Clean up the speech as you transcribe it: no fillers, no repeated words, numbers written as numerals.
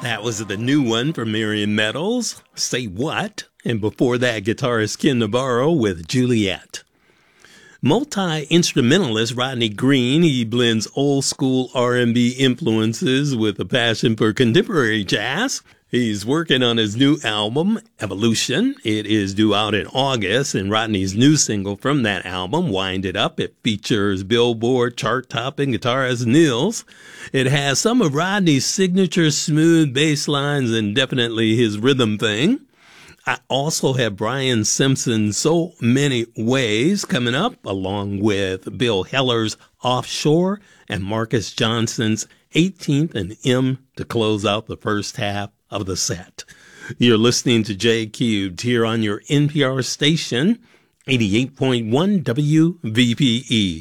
That was the new one from Miriam Metals, Say What? And before that, guitarist Ken Navarro with Juliet. Multi-instrumentalist Rodney Green, he blends old-school R&B influences with a passion for contemporary jazz. He's working on his new album, Evolution. It is due out in August, and Rodney's new single from that album, Wind It Up, it features Billboard chart-topping guitarist Nils. It has some of Rodney's signature smooth bass lines and definitely his rhythm thing. I also have Brian Simpson's So Many Ways coming up, along with Bill Heller's Offshore and Marcus Johnson's 18th and M to close out the first half of the set. You're listening to J Cubed here on your NPR station, 88.1 WVPE.